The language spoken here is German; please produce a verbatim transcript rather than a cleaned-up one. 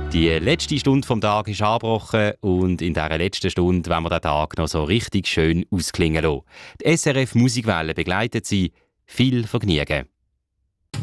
Die letzte Stunde vom Tag ist angebrochen und in dieser letzten Stunde wollen wir den Tag noch so richtig schön ausklingen lassen. Die S R F Musikwelle begleitet Sie. Viel Vergnügen.